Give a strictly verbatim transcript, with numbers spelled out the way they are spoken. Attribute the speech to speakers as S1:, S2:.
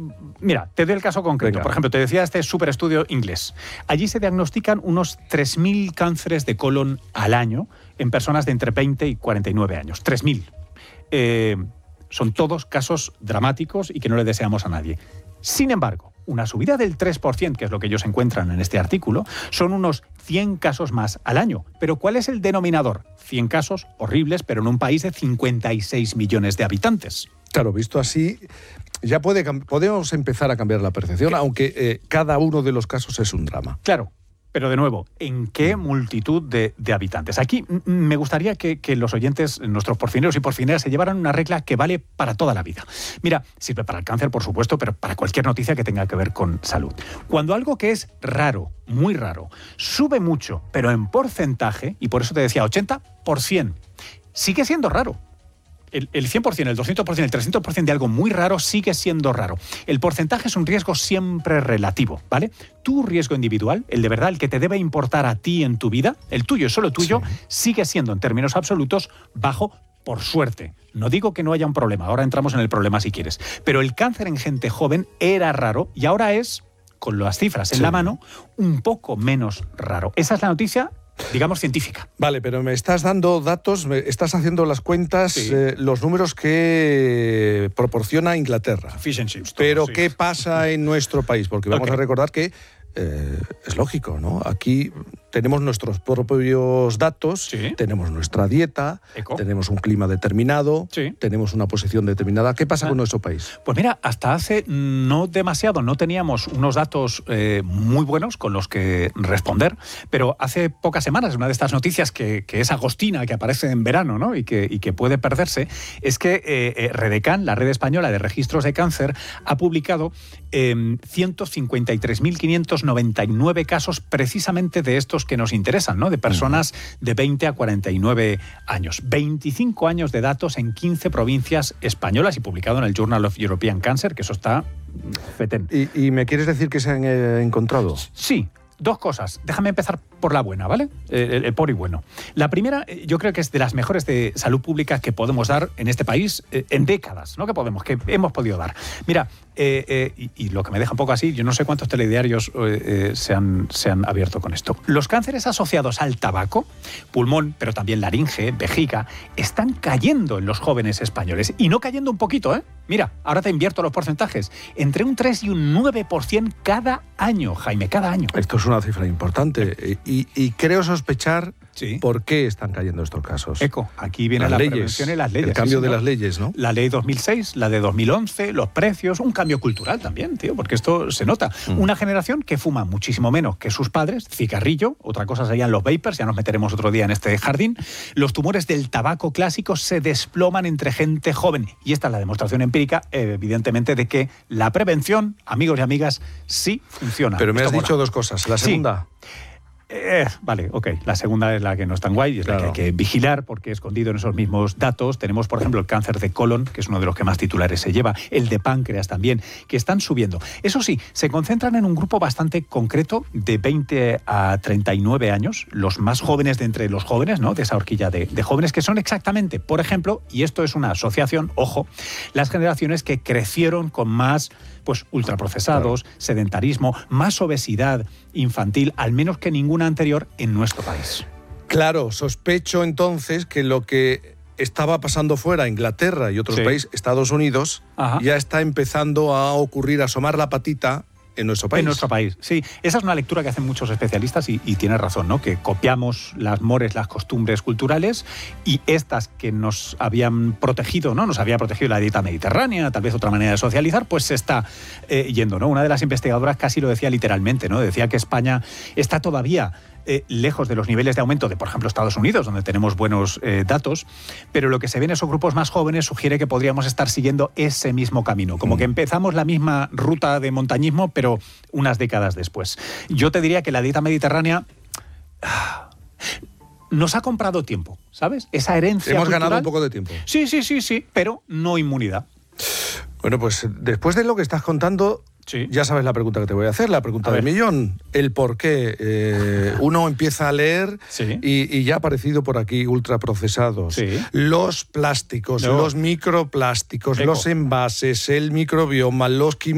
S1: mira, te doy el caso concreto.
S2: Venga.
S1: Por ejemplo, te decía este superestudio inglés. Allí se diagnostican unos tres mil cánceres de colon al año en personas de entre veinte y cuarenta y nueve años. tres mil. Eh, son todos casos dramáticos y que no le deseamos a nadie. Sin embargo, una subida del tres por ciento, que es lo que ellos encuentran en este artículo, son unos cien casos más al año. ¿Pero cuál es el denominador? cien casos horribles, pero en un país de cincuenta y seis millones de habitantes.
S2: Claro, visto así, ya puede, podemos empezar a cambiar la percepción,
S1: ¿Qué?
S2: aunque eh, cada uno de los casos es un drama.
S1: Claro. Pero de nuevo, ¿en qué multitud de, de habitantes? Aquí m- me gustaría que, que los oyentes, nuestros porfineros y porfineras, se llevaran una regla que vale para toda la vida. Mira, sirve para el cáncer, por supuesto, pero para cualquier noticia que tenga que ver con salud. Cuando algo que es raro, muy raro, sube mucho, pero en porcentaje, y por eso te decía ochenta por ciento, sigue siendo raro. El, el cien por ciento, el doscientos por ciento, el trescientos por ciento de algo muy raro sigue siendo raro. El porcentaje es un riesgo siempre relativo, ¿vale? Tu riesgo individual, el de verdad, el que te debe importar a ti en tu vida, el tuyo, solo tuyo, sí, sigue siendo en términos absolutos bajo, por suerte. No digo que no haya un problema, ahora entramos en el problema si quieres. Pero el cáncer en gente joven era raro y ahora es, con las cifras en sí. la mano, un poco menos raro. Esa es la noticia, digamos, científica.
S2: Vale, pero me estás dando datos, me estás haciendo las cuentas, sí. eh, los números que proporciona Inglaterra.
S1: Fish and chips.
S2: Pero
S1: todo,
S2: ¿qué
S1: sí.
S2: pasa en nuestro país? Porque vamos
S1: okay.
S2: a recordar que eh, es lógico, ¿no? Aquí tenemos nuestros propios datos,
S1: sí.
S2: tenemos nuestra dieta,
S1: Eco.
S2: tenemos un clima determinado,
S1: sí.
S2: tenemos una posición determinada. ¿Qué pasa ah. con nuestro país?
S1: Pues mira, hasta hace no demasiado no teníamos unos datos eh, muy buenos con los que responder, pero hace pocas semanas, una de estas noticias que, que es agostina, que aparece en verano, ¿no? y, que, y que puede perderse, es que eh, eh, Redecan, la red española de registros de cáncer, ha publicado eh, ciento cincuenta y tres mil quinientos noventa y nueve casos precisamente de estos que nos interesan, ¿no? De personas de veinte a cuarenta y nueve años. veinticinco años de datos en quince provincias españolas y publicado en el Journal of European Cancer, que eso está fetén.
S2: ¿Y, y me quieres decir que se han eh, encontrado?
S1: Sí. Dos cosas. Déjame empezar por la buena, ¿vale? El, el por y bueno. La primera, yo creo que es de las mejores de salud pública que podemos dar en este país eh, en décadas, ¿no? Que podemos, que hemos podido dar. Mira, eh, eh, y, y lo que me deja un poco así, yo no sé cuántos telediarios eh, eh, se, han, se han abierto con esto. Los cánceres asociados al tabaco, pulmón, pero también laringe, vejiga, están cayendo en los jóvenes españoles. Y no cayendo un poquito, ¿eh? Mira, ahora te invierto los porcentajes. Entre un tres y un nueve por ciento cada año, Jaime, cada año.
S2: Esto es una cifra importante. Y, y creo sospechar
S1: sí.
S2: por qué están cayendo estos casos.
S1: Eco, aquí viene
S2: las
S1: la
S2: leyes,
S1: prevención y las leyes.
S2: El cambio
S1: sí,
S2: de las leyes, ¿no?
S1: La ley dos mil seis, la de dos mil once, los precios, un cambio cultural también, tío, porque esto se nota. Mm. Una generación que fuma muchísimo menos que sus padres, cigarrillo, otra cosa serían los vapers, ya nos meteremos otro día en este jardín. Los tumores del tabaco clásico se desploman entre gente joven. Y esta es la demostración empírica, evidentemente, de que la prevención, amigos y amigas, sí funciona.
S2: Pero me
S1: esto
S2: has
S1: mola.
S2: dicho dos cosas. La segunda...
S1: Sí. Eh, vale, ok. La segunda es la que no es tan guay y es claro. la que hay que vigilar porque escondido en esos mismos datos tenemos, por ejemplo, el cáncer de colon, que es uno de los que más titulares se lleva, el de páncreas también, que están subiendo. Eso sí, se concentran en un grupo bastante concreto de veinte a treinta y nueve años, los más jóvenes de entre los jóvenes, ¿no? De esa horquilla de, de jóvenes que son exactamente, por ejemplo, y esto es una asociación, ojo, las generaciones que crecieron con más pues ultraprocesados, claro. sedentarismo, más obesidad infantil, al menos que ninguna anterior en nuestro país.
S2: Claro, sospecho entonces que lo que estaba pasando fuera, Inglaterra y otros sí. países, Estados Unidos, Ajá. ya está empezando a ocurrir, a asomar la patita en nuestro país.
S1: En nuestro país, sí. Esa es una lectura que hacen muchos especialistas y, y tienes razón, ¿no? Que copiamos las mores, las costumbres culturales y estas que nos habían protegido, ¿no? Nos había protegido la dieta mediterránea, tal vez otra manera de socializar, pues se está eh, yendo, ¿no? Una de las investigadoras casi lo decía literalmente, ¿no? Decía que España está todavía Eh, lejos de los niveles de aumento de, por ejemplo, Estados Unidos, donde tenemos buenos eh, datos, pero lo que se ve en esos grupos más jóvenes sugiere que podríamos estar siguiendo ese mismo camino, como mm. que empezamos la misma ruta de montañismo, pero unas décadas después. Yo te diría que la dieta mediterránea nos ha comprado tiempo, ¿sabes? Esa herencia
S2: Hemos
S1: cultural,
S2: ganado un poco de tiempo.
S1: Sí, sí, sí, sí, pero no inmunidad.
S2: Bueno, pues después de lo que estás contando... Sí. Ya sabes la pregunta que te voy a hacer, la pregunta del millón. El por qué. Eh, uno empieza a leer sí. y, y ya ha aparecido por aquí ultraprocesados. Sí. Los plásticos, no. los microplásticos, Eco. los envases, el microbioma, los químicos.